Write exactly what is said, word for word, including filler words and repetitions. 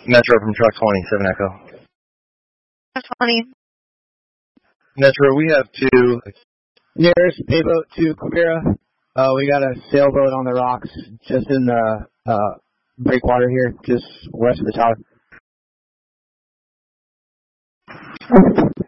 Metro from Truck twenty, seven Echo. twenty. Metro, we have two. Nearest payboat to Quivira. Uh, we got a sailboat on the rocks just in the uh, breakwater here, just west of the tower.